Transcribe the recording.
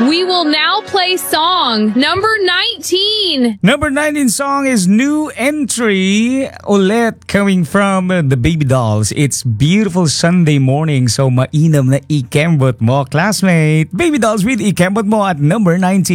We will now play song number 19. Number 19 song is new entry ulit coming from the Baby Dolls. It's beautiful Sunday morning, so mainam na ikembot mo, classmate. Baby Dolls with ikembot mo at number 19.